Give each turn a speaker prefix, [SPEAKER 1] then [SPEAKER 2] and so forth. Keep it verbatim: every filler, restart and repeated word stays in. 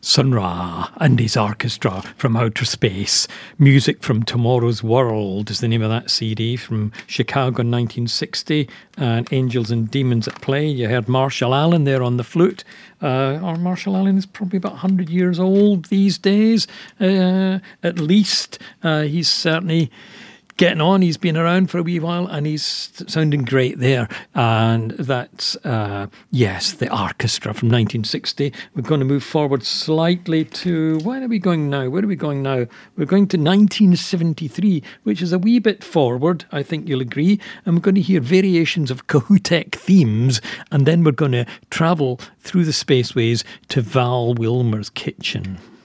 [SPEAKER 1] Sun Ra and his orchestra from outer space. Music from Tomorrow's World is the name of that C D from Chicago in nineteen sixty. And Angels and Demons at Play. You heard Marshall Allen there on the flute. Uh, or Marshall Allen is probably about one hundred years old these days, uh, at least. Uh, he's certainly getting on. He's been around for a wee while and he's sounding great there. And that's, uh, yes, the orchestra from nineteen sixty. We're going to move forward slightly to, where are we going now? Where are we going now? We're going to nineteen seventy-three, which is a wee bit forward, I think you'll agree. And we're going to hear variations of Kohoutek themes. And then we're going to travel through the spaceways to Val Wilmer's kitchen.